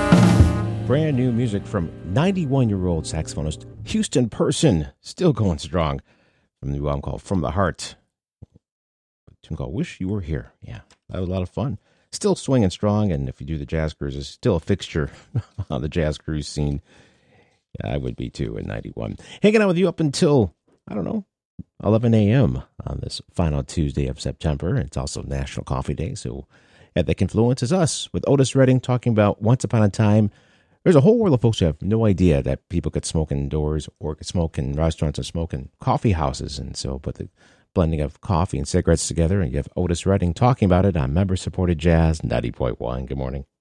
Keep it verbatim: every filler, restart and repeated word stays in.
Brand new music from ninety-one-year-old saxophonist Houston Person, still going strong, from the new album called From the Heart. A tune called Wish You Were Here. Yeah, that was a lot of fun. Still swinging strong, and if you do the jazz cruises, still a fixture on the jazz cruise scene. Yeah, I would be too in ninety-one. Hanging out with you up until, I don't know, eleven a.m. on this final Tuesday of September. It's also National Coffee Day, so at the Confluence is us with Otis Redding talking about Once Upon a Time. There's a whole world of folks who have no idea that people could smoke indoors or could smoke in restaurants and smoke in coffee houses. And so put the blending of coffee and cigarettes together, and you have Otis Redding talking about it on member-supported Jazz ninety point one. Good morning.